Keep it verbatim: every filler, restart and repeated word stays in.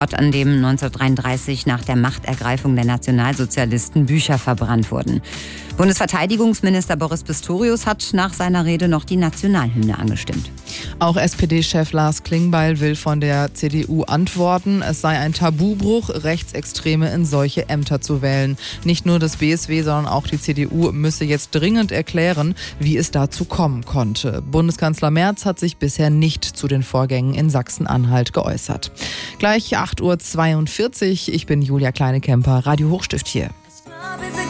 an dem neunzehnhundertdreiunddreißig nach der Machtergreifung der Nationalsozialisten Bücher verbrannt wurden. Bundesverteidigungsminister Boris Pistorius hat nach seiner Rede noch die Nationalhymne angestimmt. Auch S P D-Chef Lars Klingbeil will von der C D U antworten. Es sei ein Tabubruch, Rechtsextreme in solche Ämter zu wählen. Nicht nur das B S W, sondern auch die C D U müsse jetzt dringend erklären, wie es dazu kommen konnte. Bundeskanzler Merz hat sich bisher nicht zu den Vorgängen in Sachsen-Anhalt geäußert. Gleich acht Uhr zweiundvierzig, ich bin Julia Kleinekemper, Radio Hochstift hier.